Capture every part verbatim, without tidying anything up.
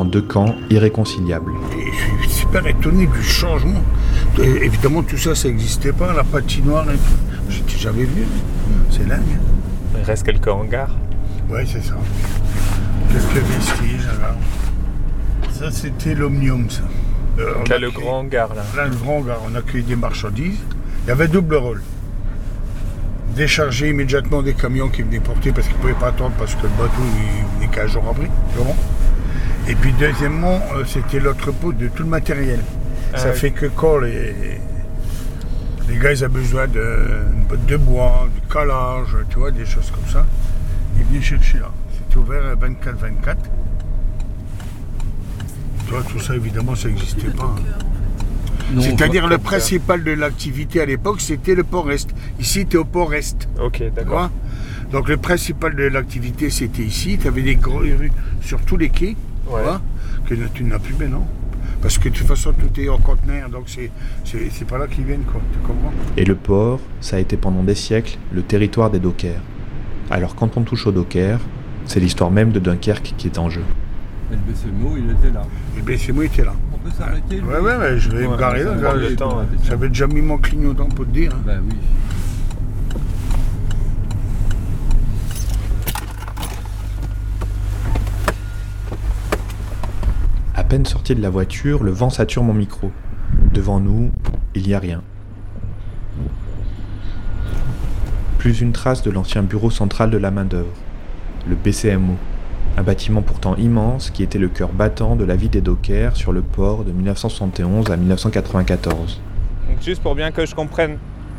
en deux camps irréconciliables. Et je suis super étonné du changement. Et évidemment, tout ça, ça n'existait pas, la patinoire et tout. J'étais jamais venu. C'est dingue. Il reste quelques hangars. Oui, c'est ça. Quelques vestiges, là. Ça, c'était l'Omnium, ça. Euh, Donc là, le grand hangar, là. Là, le grand hangar. On accueillait des marchandises. Il y avait double rôle. Décharger immédiatement des camions qui venaient porter parce qu'ils ne pouvaient pas attendre parce que le bateau il venait quinze jours après. Vraiment. Et puis deuxièmement, c'était l'entrepôt de tout le matériel. Ah, ça oui. fait que quand les, les gars ils avaient besoin de, de bois, du calage, tu vois, des choses comme ça, ils venaient chercher là. C'était ouvert vingt-quatre vingt-quatre. Tu vois, tout ça évidemment ça n'existait pas. Non, c'est-à-dire le principal de l'activité à l'époque, c'était le port-est. Ici, tu es au port-est. Ok, d'accord. Donc le principal de l'activité, c'était ici. Tu avais des grosses rues sur tous les quais, ouais. Tu vois, que tu n'as plus maintenant. Parce que de toute façon, tout est en conteneur, donc c'est, c'est, c'est pas là qu'ils viennent, quoi. Tu comprends ? Et le port, ça a été pendant des siècles le territoire des dockers. Alors quand on touche aux dockers, c'est l'histoire même de Dunkerque qui est en jeu. Et le B C M O, il était là. Le B C M O était là. On peut s'arrêter. Ouais, ouais, ouais, je vais ouais, me garer là. là j'ai, temps, ouais, j'avais déjà mis mon clignotant pour te dire. Hein. Ben oui. À peine sorti de la voiture, le vent sature mon micro. Devant nous, il n'y a rien. Plus une trace de l'ancien bureau central de la main-d'œuvre, le B C M O. Un bâtiment pourtant immense qui était le cœur battant de la vie des dockers sur le port de dix-neuf cent soixante et onze à dix-neuf cent quatre-vingt-quatorze. Donc juste pour bien que je comprenne,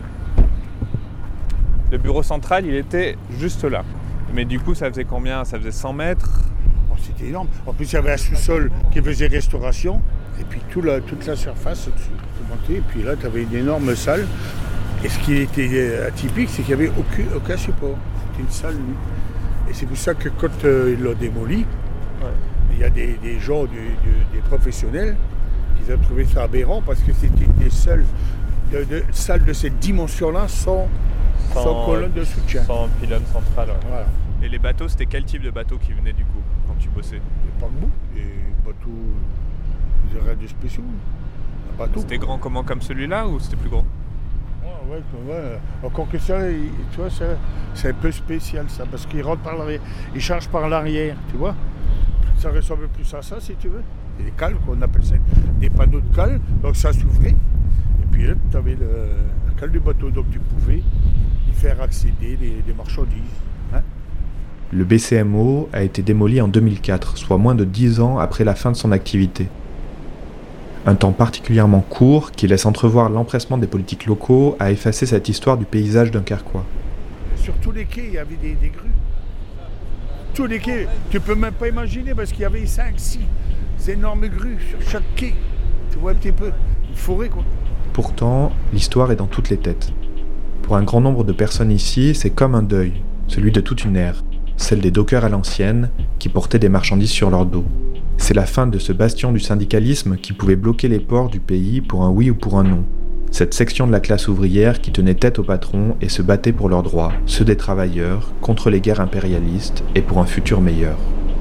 le bureau central il était juste là. Mais du coup ça faisait combien ? Ça faisait cent mètres ? Oh, c'était énorme. En plus il y avait un sous-sol qui faisait restauration et puis tout la, toute la surface montait. Et puis là tu avais une énorme salle. Et ce qui était atypique c'est qu'il n'y avait aucun, aucun support. C'était une salle nue. Et c'est pour ça que quand euh, ils l'ont démoli, ouais. il y a des, des gens, du, du, des professionnels, qui ont trouvé ça aberrant parce que c'était des seules de, de, salles de cette dimension-là sans, sans, sans colonne de soutien. Sans pylône central. Ouais. Voilà. Et les bateaux, c'était quel type de bateau qui venait du coup, quand tu bossais ? Des paquebots, des bateaux, des radios spéciaux. Un bateau. C'était grand comment, comme celui-là ou c'était plus grand ? Ouais, ouais. Encore que ça, tu vois, ça, c'est un peu spécial ça, parce qu'il rentre par l'arrière, il charge par l'arrière, tu vois. Ça ressemble plus à ça, si tu veux. Et des cales, on appelle ça des panneaux de cale, donc ça s'ouvrait. Et puis là, tu avais le, la cale du bateau, donc tu pouvais y faire accéder des, des marchandises. Hein. Le B C M O a été démoli en deux mille quatre, soit moins de dix ans après la fin de son activité. Un temps particulièrement court qui laisse entrevoir l'empressement des politiques locaux à effacer cette histoire du paysage dunkerquois. Sur tous les quais, il y avait des, des grues. Tous les quais, tu peux même pas imaginer parce qu'il y avait cinq six énormes grues sur chaque quai. Tu vois un petit peu, une forêt quoi. Pourtant, l'histoire est dans toutes les têtes. Pour un grand nombre de personnes ici, c'est comme un deuil, celui de toute une ère, celle des dockers à l'ancienne qui portaient des marchandises sur leur dos. C'est la fin de ce bastion du syndicalisme qui pouvait bloquer les ports du pays pour un oui ou pour un non. Cette section de la classe ouvrière qui tenait tête aux patrons et se battait pour leurs droits, ceux des travailleurs, contre les guerres impérialistes et pour un futur meilleur.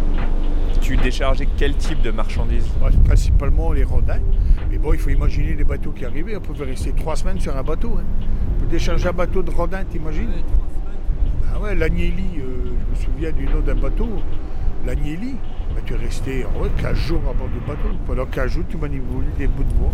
Tu déchargeais quel type de marchandises ? Ouais, principalement les rondins. Mais bon, il faut imaginer les bateaux qui arrivaient. On pouvait rester trois semaines sur un bateau. Hein. On peut décharger un bateau de rondins, t'imagines ? Ah ouais, l'Agnelli, euh, je me souviens du nom d'un bateau. L'Agnelli. Ben, tu es resté en vrai quinze jours à bord du bateau. Pendant quinze jours, tu manipulais des bouts de bois.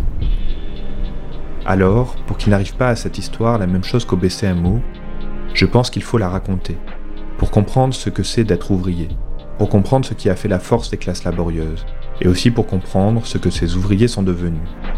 Alors, pour qu'il n'arrive pas à cette histoire la même chose qu'au B C M O, je pense qu'il faut la raconter, pour comprendre ce que c'est d'être ouvrier, pour comprendre ce qui a fait la force des classes laborieuses, et aussi pour comprendre ce que ces ouvriers sont devenus.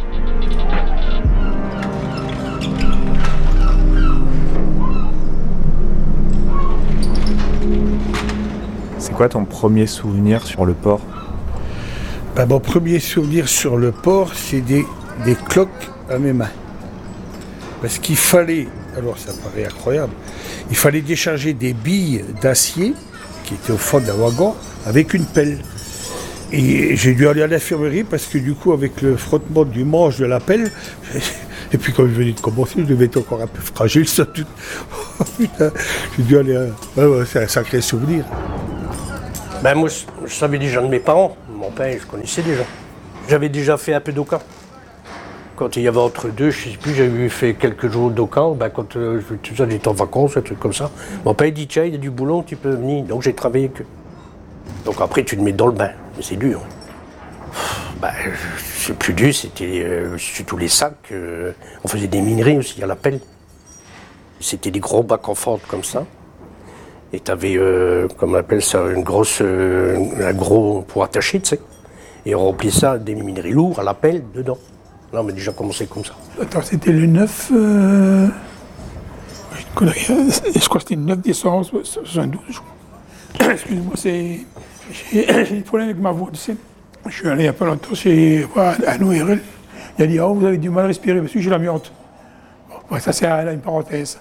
C'est quoi ton premier souvenir sur le port ? Ben, mon premier souvenir sur le port, c'est des, des cloques à mes mains. Parce qu'il fallait, alors ça paraît incroyable, il fallait décharger des billes d'acier qui étaient au fond d'un wagon avec une pelle. Et j'ai dû aller à l'infirmerie parce que du coup, avec le frottement du manche de la pelle, et puis quand je venais de commencer, je devais être encore un peu fragile, ça tout. Oh putain, j'ai dû aller à... Ouais, ouais, c'est un sacré souvenir. Ben moi, je savais déjà de mes parents. Mon père, je connaissais déjà. J'avais déjà fait un peu d'Oka. Quand il y avait entre deux, je ne sais plus, j'avais fait quelques jours d'Oka. Ben, quand euh, j'étais en vacances, un truc comme ça. Mon père dit, tiens, il y a du boulot, tu peux venir. Donc j'ai travaillé avec eux. Donc après, tu te mets dans le bain. Mais c'est dur. Ben, c'est plus dur, c'était euh, surtout les sacs. Euh, on faisait des minerais aussi à la pelle. C'était des gros bacs en fente comme ça. Et tu avais, euh, comme on appelle ça, une grosse, euh, un gros pour attacher, tu sais. Et on remplissait ça des minerais lourds à la pelle dedans. Là, on a déjà commencé comme ça. Attends, c'était le neuf... Euh... Je crois que c'était le neuf décembre soixante-douze. Excusez-moi, c'est... J'ai, j'ai des problèmes avec ma voix, tu sais. Je suis allé il n'y a pas longtemps chez un O R L. Il a dit, oh, vous avez du mal à respirer, parce que j'ai l'amiante. Bon, ça, c'est une parenthèse.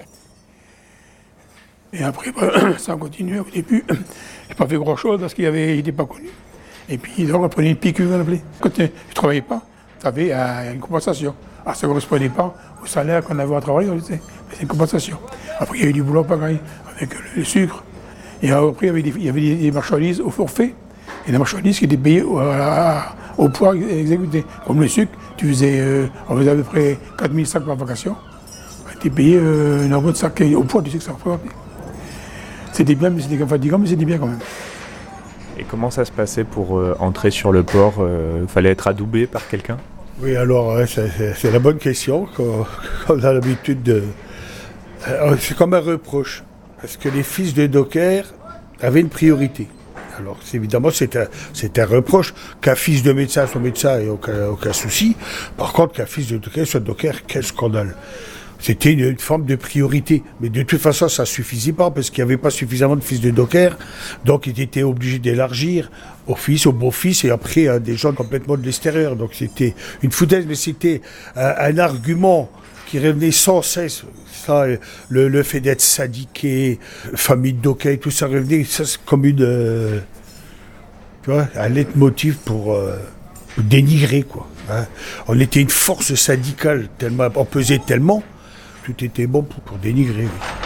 Et après, bah, ça a continué. Au début, je n'ai pas fait grand-chose parce qu'il n'était pas connu. Et puis, donc, on prenait une piqûre, on appelait. Quand tu ne travaillais pas, tu avais euh, une compensation. Alors, ça ne correspondait pas au salaire qu'on avait à travailler, tu sais. Mais c'est une compensation. Après, il y avait du boulot pareil, avec le, le sucre. Et après, il y avait des, il y avait des, des marchandises au forfait. Et des marchandises qui étaient payées au, à, au poids exécuté. Comme le sucre, tu faisais, euh, on faisait à peu près quatre mille sacs par vacation. Tu étais payé euh, une envoi de sac au poids du sucre, ça représentait. C'était bien, mais c'était fatigant, mais c'était bien quand même. Et comment ça se passait pour euh, entrer sur le port Il euh, fallait être adoubé par quelqu'un? Oui, alors, ouais, c'est, c'est, c'est la bonne question, qu'on, qu'on a l'habitude de... Euh, c'est comme un reproche, parce que les fils de docker avaient une priorité. Alors, c'est, évidemment, c'est un, c'est un reproche. Qu'un fils de médecin soit médecin, il n'y a aucun, aucun souci. Par contre, qu'un fils de docker soit docker, quel scandale. C'était une, une forme de priorité. Mais de toute façon, ça ne suffisait pas, parce qu'il n'y avait pas suffisamment de fils de docker. Donc, il était obligé d'élargir aux fils, aux beaux-fils, et après, à des gens complètement de l'extérieur. Donc, c'était une foutaise, mais c'était un, un argument qui revenait sans cesse. Ça, le, le fait d'être syndiqué, famille de docker, tout ça revenait, ça, c'est comme une... Euh, tu vois, un leitmotiv pour, euh, pour dénigrer, quoi. Hein. On était une force syndicale, tellement, on pesait tellement, tout était bon pour, pour dénigrer. Oui.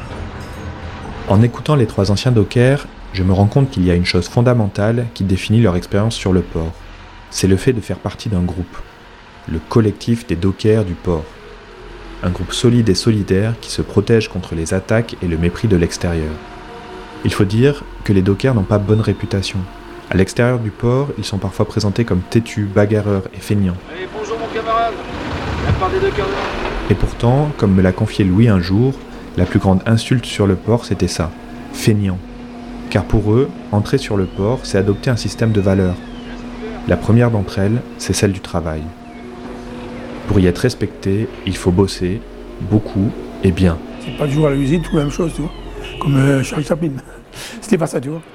En écoutant les trois anciens dockers, je me rends compte qu'il y a une chose fondamentale qui définit leur expérience sur le port. C'est le fait de faire partie d'un groupe, le collectif des dockers du port. Un groupe solide et solidaire qui se protège contre les attaques et le mépris de l'extérieur. Il faut dire que les dockers n'ont pas bonne réputation. À l'extérieur du port, ils sont parfois présentés comme têtus, bagarreurs et feignants. Allez, bonjour mon camarade, la part des dockers. Et pourtant, comme me l'a confié Louis un jour, la plus grande insulte sur le port, c'était ça, feignant. Car pour eux, entrer sur le port, c'est adopter un système de valeurs. La première d'entre elles, c'est celle du travail. Pour y être respecté, il faut bosser, beaucoup et bien. C'est pas toujours à l'usine, tout la même chose, tu vois. Comme euh, Charles Chaplin. C'était pas ça, tu vois.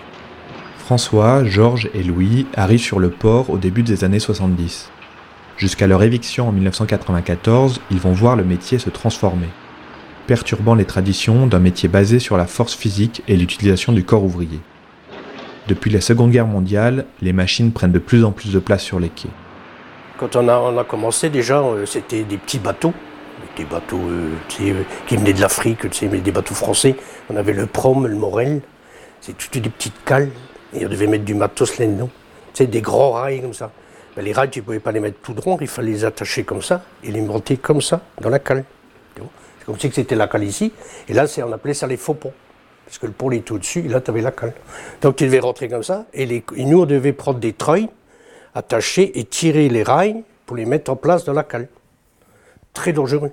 François, Georges et Louis arrivent sur le port au début des années soixante-dix. Jusqu'à leur éviction en dix-neuf cent quatre-vingt-quatorze, ils vont voir le métier se transformer, perturbant les traditions d'un métier basé sur la force physique et l'utilisation du corps ouvrier. Depuis la Seconde Guerre mondiale, les machines prennent de plus en plus de place sur les quais. Quand on a, on a commencé, déjà, euh, c'était des petits bateaux, des bateaux euh, tu sais, euh, qui venaient de l'Afrique, tu sais, mais des bateaux français. On avait le Prom, le Morel, c'est toutes des petites cales, et on devait mettre du matos là-dedans. Tu sais, des grands rails comme ça. Ben, les rails, tu ne pouvais pas les mettre tout droit, il fallait les attacher comme ça, et les monter comme ça, dans la cale. C'est comme si c'était la cale ici, et là, c'est, on appelait ça les faux ponts. Parce que le pont était au-dessus, et là, tu avais la cale. Donc, tu devais rentrer comme ça, et, les, et nous, on devait prendre des treuils, attacher et tirer les rails pour les mettre en place dans la cale. Très dangereux.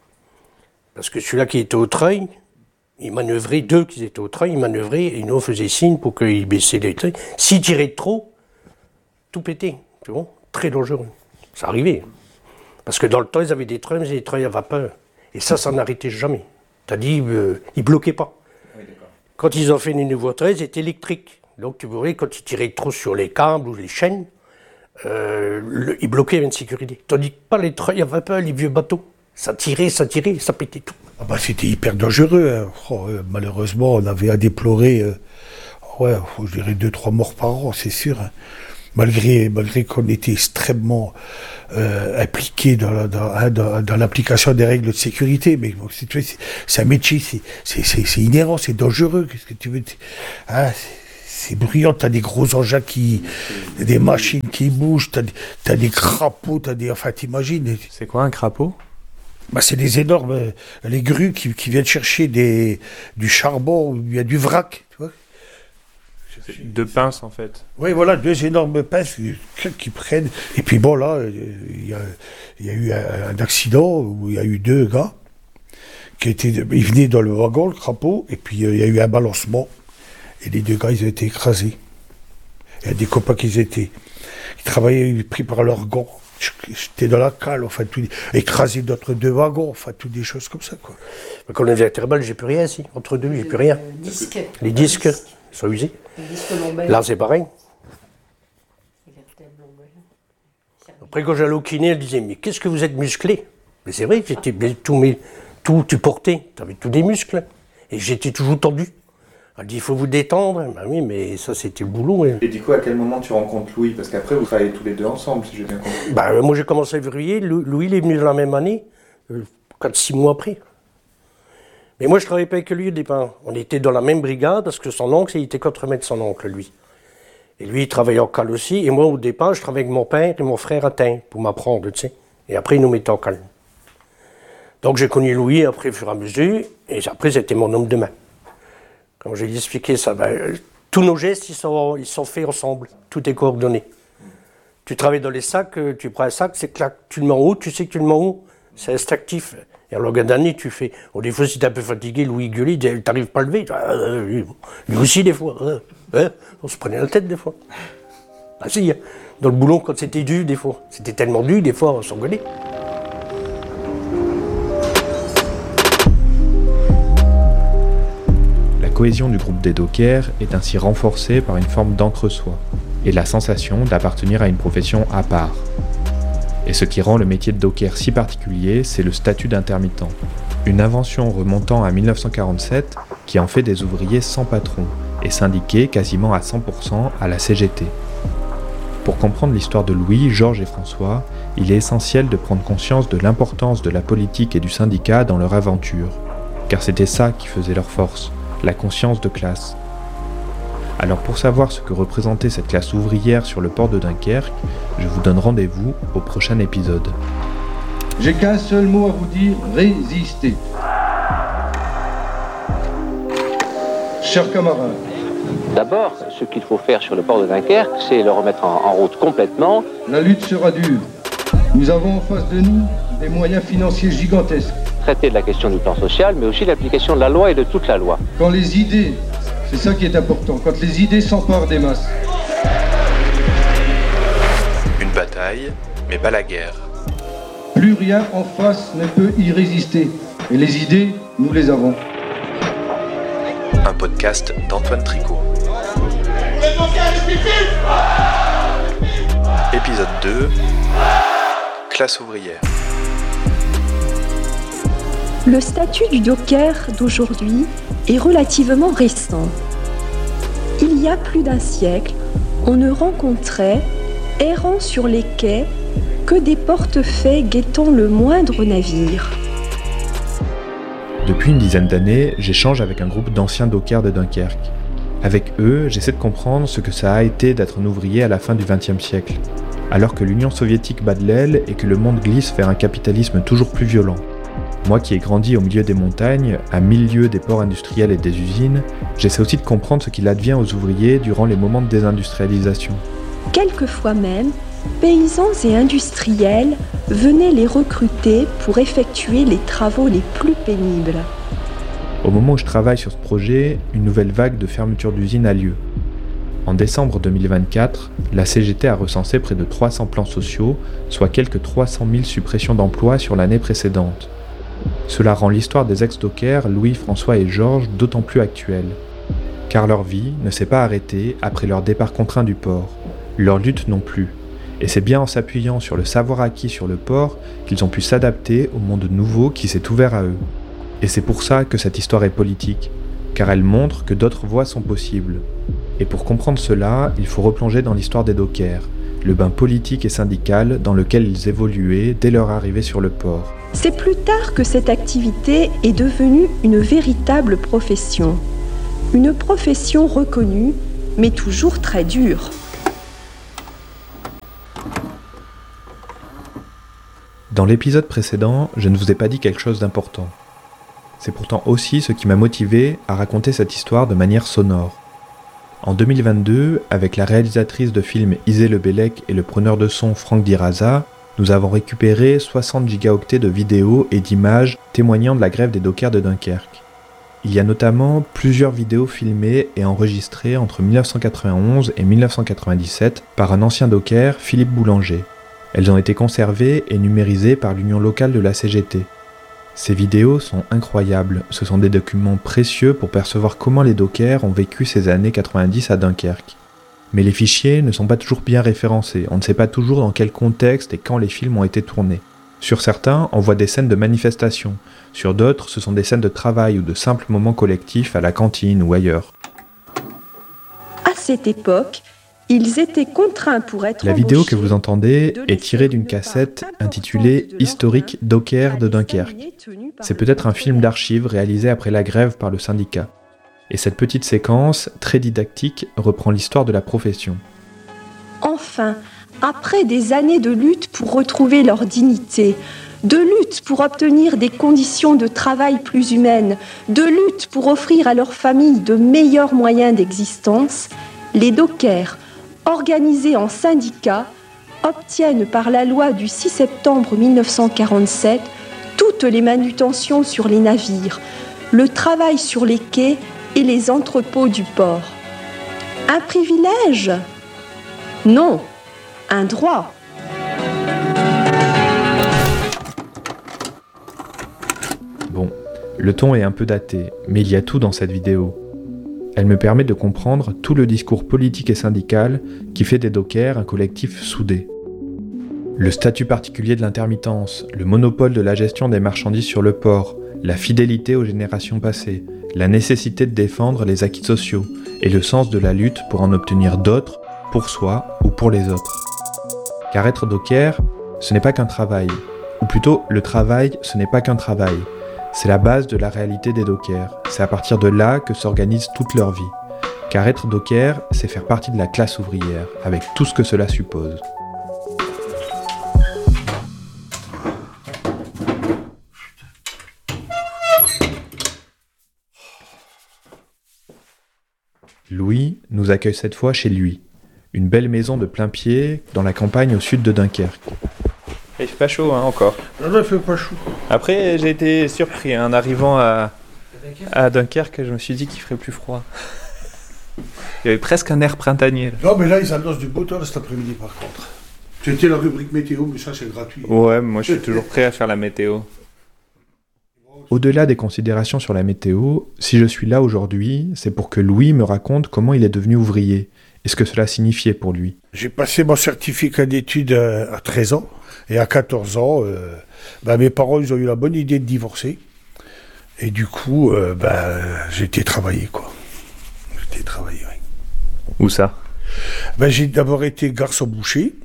Parce que celui-là qui était au treuil, il manœuvrait, deux qui étaient au treuil, il manœuvrait et nous on faisait signe pour qu'il baissait les treuils. S'il tirait trop, tout pétait. Tu vois, très dangereux. Ça arrivait. Parce que dans le temps, ils avaient des treuils, mais des treuils à vapeur. Et ça, ça n'arrêtait jamais. C'est-à-dire, euh, ils ne bloquaient pas. Oui, quand ils ont fait les nouveaux treuils, c'était électrique. Donc tu vois, quand ils tiraient trop sur les câbles ou les chaînes, Euh, le, il bloquait une sécurité. Tandis que pas les treuils à vapeur, les vieux bateaux. Ça tirait, ça tirait, ça pétait tout. Ah bah c'était hyper dangereux. Hein. Oh, euh, malheureusement, on avait à déplorer, euh, ouais, je dirais deux, trois morts par an, c'est sûr. Hein. Malgré, malgré qu'on était extrêmement euh, impliqué dans, la, dans, hein, dans, dans l'application des règles de sécurité. Mais bon, c'est, c'est un métier, c'est, c'est, c'est, c'est inhérent, c'est dangereux. Qu'est-ce que tu veux? Hein, c'est, c'est bruyant, t'as des gros engins qui... des machines qui bougent, t'as, t'as des crapauds, t'as des... Enfin, t'imagines. C'est quoi un crapaud ? Bah, c'est des énormes... Euh, les grues qui, qui viennent chercher des, du charbon, où il y a du vrac, tu vois. C'est deux pinces, en fait. Oui, voilà, deux énormes pinces qui, qui prennent... Et puis bon, là, il y a, y a eu un, un accident où il y a eu deux gars qui étaient... Ils venaient dans le wagon, le crapaud, et puis il euh, y a eu un balancement. Et les deux gars, ils ont été écrasés. Il y a des copains qui étaient... Ils travaillaient pris par leurs gants. J'étais dans la cale, enfin, tout, écrasé d'entre deux wagons, enfin, toutes des choses comme ça, quoi. Mais quand on est à Thermal, j'ai plus rien, si. Entre deux, j'ai plus rien. Les disques. Les disques, ils sont usés. Les disques lombaires. Là, c'est pareil. Après, quand j'allais au kiné, elle disait, mais qu'est-ce que vous êtes musclé? Mais c'est vrai, j'étais tout, mais tout, tu portais, tu avais tous des muscles. Et j'étais toujours tendu. Elle dit, il faut vous détendre. Ben oui, mais ça, c'était le boulot. Hein. Et du coup, à quel moment tu rencontres Louis? Parce qu'après, vous travaillez tous les deux ensemble, si j'ai bien compris. Ben, moi, j'ai commencé à février. Louis, il est venu dans la même année, euh, quatre six mois après. Mais moi, je ne travaillais pas avec lui au départ. On était dans la même brigade, parce que son oncle, il était contremaître de son oncle, lui. Et lui, il travaillait en cale aussi. Et moi, au départ, je travaillais avec mon père et mon frère à Tain, pour m'apprendre, tu sais. Et après, ils nous mettaient en cale. Donc, j'ai connu Louis, après, au fur et à mesure. Et après, c'était mon homme de main. Comme j'ai expliqué ça, ben, tous nos gestes, ils sont, ils sont faits ensemble. Tout est coordonné. Tu travailles dans les sacs, tu prends un sac, c'est clac, tu le mets en haut, tu sais que tu le mets en haut. C'est instinctif. Et en longueur d'année, tu fais... Oh, des fois, si t'es un peu fatigué, Louis gueulait, il dit, t'arrives pas à lever. Ah, lui aussi, des fois. Hein, on se prenait la tête, des fois. Ah si, dans le boulot, quand c'était dur, des fois. C'était tellement dur, des fois, on s'engueulait. La cohésion du groupe des dockers est ainsi renforcée par une forme d'entre-soi et la sensation d'appartenir à une profession à part. Et ce qui rend le métier de docker si particulier, c'est le statut d'intermittent. Une invention remontant à mille neuf cent quarante-sept qui en fait des ouvriers sans patron et syndiqués quasiment à cent pour cent à la C G T. Pour comprendre l'histoire de Louis, Georges et François, il est essentiel de prendre conscience de l'importance de la politique et du syndicat dans leur aventure, car c'était ça qui faisait leur force, la conscience de classe. Alors pour savoir ce que représentait cette classe ouvrière sur le port de Dunkerque, je vous donne rendez-vous au prochain épisode. J'ai qu'un seul mot à vous dire, résister. Chers camarades. D'abord, ce qu'il faut faire sur le port de Dunkerque, c'est le remettre en, en route complètement. La lutte sera dure. Nous avons en face de nous des moyens financiers gigantesques. Traiter de la question du plan social, mais aussi l'application de la loi et de toute la loi. Quand les idées, c'est ça qui est important, quand les idées s'emparent des masses. Une bataille, mais pas la guerre. Plus rien en face ne peut y résister. Et les idées, nous les avons. Un podcast d'Antoine Tricot. Épisode deux. Classe ouvrière. Le statut du docker d'aujourd'hui est relativement récent. Il y a plus d'un siècle, on ne rencontrait, errant sur les quais, que des portefaix guettant le moindre navire. Depuis une dizaine d'années, j'échange avec un groupe d'anciens dockers de Dunkerque. Avec eux, j'essaie de comprendre ce que ça a été d'être un ouvrier à la fin du vingtième siècle, alors que l'Union soviétique bat de l'aile et que le monde glisse vers un capitalisme toujours plus violent. Moi qui ai grandi au milieu des montagnes, à mille lieues des ports industriels et des usines, j'essaie aussi de comprendre ce qu'il advient aux ouvriers durant les moments de désindustrialisation. Quelquefois même, paysans et industriels venaient les recruter pour effectuer les travaux les plus pénibles. Au moment où je travaille sur ce projet, une nouvelle vague de fermeture d'usines a lieu. En décembre deux mille vingt-quatre, la C G T a recensé près de trois cents plans sociaux, soit quelques trois cent mille suppressions d'emplois sur l'année précédente. Cela rend l'histoire des ex-dockers, Louis, François et Georges, d'autant plus actuelle. Car leur vie ne s'est pas arrêtée après leur départ contraint du port. Leur lutte non plus. Et c'est bien en s'appuyant sur le savoir acquis sur le port qu'ils ont pu s'adapter au monde nouveau qui s'est ouvert à eux. Et c'est pour ça que cette histoire est politique, car elle montre que d'autres voies sont possibles. Et pour comprendre cela, il faut replonger dans l'histoire des dockers, le bain politique et syndical dans lequel ils évoluaient dès leur arrivée sur le port. C'est plus tard que cette activité est devenue une véritable profession. Une profession reconnue mais toujours très dur. Dans l'épisode précédent, je ne vous ai pas dit quelque chose d'important. C'est pourtant aussi ce qui m'a motivé à raconter cette histoire de manière sonore. En deux mille vingt-deux, avec la réalisatrice de films Isée Lebellec et le preneur de son Franck Diraza, nous avons récupéré soixante gigaoctets de vidéos et d'images témoignant de la grève des dockers de Dunkerque. Il y a notamment plusieurs vidéos filmées et enregistrées entre dix-neuf cent quatre-vingt-onze et dix-neuf cent quatre-vingt-dix-sept par un ancien docker, Philippe Boulanger. Elles ont été conservées et numérisées par l'union locale de la C G T. Ces vidéos sont incroyables, ce sont des documents précieux pour percevoir comment les dockers ont vécu ces années quatre-vingt-dix à Dunkerque. Mais les fichiers ne sont pas toujours bien référencés, on ne sait pas toujours dans quel contexte et quand les films ont été tournés. Sur certains, on voit des scènes de manifestation, sur d'autres, ce sont des scènes de travail ou de simples moments collectifs à la cantine ou ailleurs. À cette époque, ils étaient contraints pour être La vidéo que vous entendez est tirée d'une cassette intitulée « Historique Docker de Dunkerque ». C'est peut-être un film d'archives réalisé après la grève par le syndicat. Et cette petite séquence, très didactique, reprend l'histoire de la profession. Enfin, après des années de lutte pour retrouver leur dignité, de lutte pour obtenir des conditions de travail plus humaines, de lutte pour offrir à leurs familles de meilleurs moyens d'existence, les dockers, organisés en syndicats, obtiennent par la loi du six septembre mille neuf cent quarante-sept toutes les manutentions sur les navires, le travail sur les quais et les entrepôts du port. Un privilège ? Non, un droit. Bon, le ton est un peu daté, mais il y a tout dans cette vidéo. Elle me permet de comprendre tout le discours politique et syndical qui fait des dockers un collectif soudé. Le statut particulier de l'intermittence, le monopole de la gestion des marchandises sur le port, la fidélité aux générations passées, la nécessité de défendre les acquis sociaux et le sens de la lutte pour en obtenir d'autres, pour soi ou pour les autres. Car être docker, ce n'est pas qu'un travail, ou plutôt le travail, ce n'est pas qu'un travail. C'est la base de la réalité des dockers. C'est à partir de là que s'organise toute leur vie. Car être docker, c'est faire partie de la classe ouvrière, avec tout ce que cela suppose. Louis nous accueille cette fois chez lui. Une belle maison de plein pied dans la campagne au sud de Dunkerque. Il fait pas chaud, hein, encore. Non, non, il fait pas chaud. Après, j'ai été surpris, hein, en arrivant à, à Dunkerque, je me suis dit qu'il ferait plus froid. Il y avait presque un air printanier. Là. Non, mais là, ils annoncent du beau temps cet après-midi, par contre. C'était la rubrique météo, mais ça, c'est gratuit. Ouais, moi, je suis toujours prêt à faire la météo. Au-delà des considérations sur la météo, si je suis là aujourd'hui, c'est pour que Louis me raconte comment il est devenu ouvrier et ce que cela signifiait pour lui. J'ai passé mon certificat d'études à treize ans. Et à quatorze ans, euh, bah, mes parents ils ont eu la bonne idée de divorcer. Et du coup, euh, bah, j'ai été travailler, quoi. J'ai été travailler, oui. Où ça ? Bah, j'ai d'abord été garçon boucher.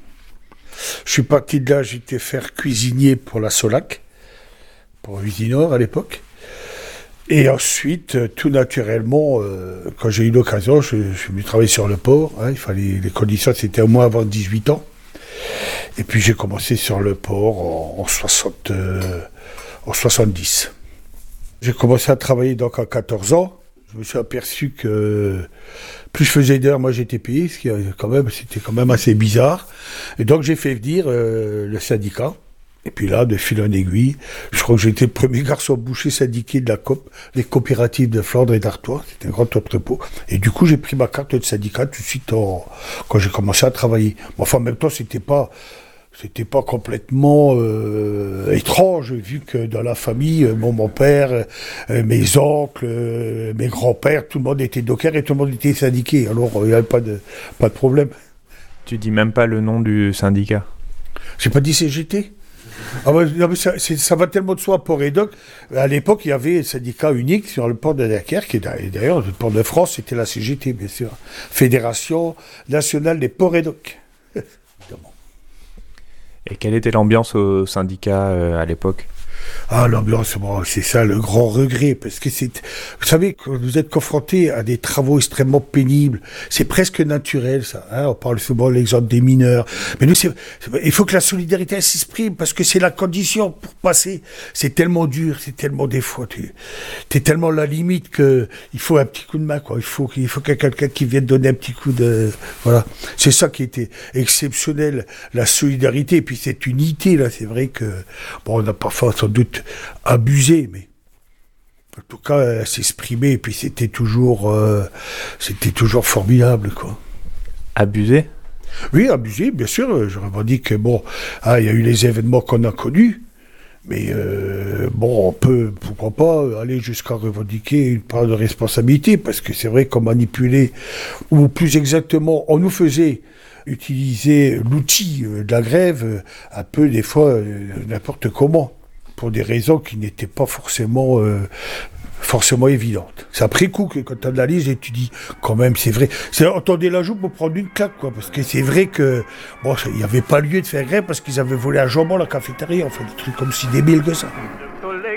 Je suis parti de là, j'étais faire cuisinier pour la Solac, pour Usinor à l'époque. Et ensuite, tout naturellement, euh, quand j'ai eu l'occasion, je, je suis venu travailler sur le port. Hein, il fallait, les conditions, c'était au moins avant dix-huit ans. Et puis j'ai commencé sur le port en, en, soixante, euh, en soixante-dix. J'ai commencé à travailler donc à quatorze ans. Je me suis aperçu que plus je faisais d'heures, moi j'étais payé, ce qui quand même, c'était quand même assez bizarre. Et donc j'ai fait venir euh, le syndicat. Et puis là, de fil en aiguille, je crois que j'étais le premier garçon boucher syndiqué de la COP, les coopératives de Flandre et d'Artois. C'était un grand entrepôt. Et du coup, j'ai pris ma carte de syndicat tout de suite en, quand j'ai commencé à travailler. Mais enfin, en même temps, c'était pas, c'était pas complètement euh, étrange, vu que dans la famille, mon, mon père, euh, mes oncles, euh, mes grands-pères, tout le monde était docker et tout le monde était syndiqué. Alors, il n'y avait pas de, pas de problème. Tu dis même pas le nom du syndicat ? J'ai pas dit C G T ? Ah bah, non, mais ça, c'est, ça va tellement de soi, port et doc. À l'époque, il y avait un syndicat unique sur le port de Dunkerque, et d'ailleurs, le port de France, c'était la C G T, bien sûr. Fédération nationale des ports et docs. Et quelle était l'ambiance au syndicat euh, à l'époque ? Ah, l'ambiance, bon, c'est ça le grand regret, parce que c'est, vous savez, quand vous êtes confronté à des travaux extrêmement pénibles, c'est presque naturel, ça, hein, on parle souvent de l'exemple des mineurs, mais nous, c'est, il faut que la solidarité elle s'exprime, parce que c'est la condition pour passer, c'est tellement dur, c'est tellement des fois, tu, t'es tellement à la limite que il faut un petit coup de main, quoi, il faut, il faut qu'il y ait quelqu'un qui vienne donner un petit coup de, voilà, c'est ça qui était exceptionnel, la solidarité, et puis cette unité, là, c'est vrai que, bon, on a parfois sans doute abusé, mais en tout cas, elle s'exprimait, et puis c'était toujours, euh, c'était toujours formidable, quoi. Abusé ? Oui, abusé, bien sûr. Je revendique que, bon, ah, il y a eu les événements qu'on a connus, mais euh, bon, on peut, pourquoi pas, aller jusqu'à revendiquer une part de responsabilité, parce que c'est vrai qu'on manipulait, ou plus exactement, on nous faisait utiliser l'outil de la grève un peu, des fois, n'importe comment, pour des raisons qui n'étaient pas forcément, euh, forcément évidentes. C'est après coup que quand tu analyses et tu dis, quand même, c'est vrai. C'est, on tendait la joue pour prendre une claque, quoi, parce que c'est vrai que, bon, il n'y avait pas lieu de faire grève parce qu'ils avaient volé un jambon à la cafétéria, enfin, des trucs comme si débiles que ça.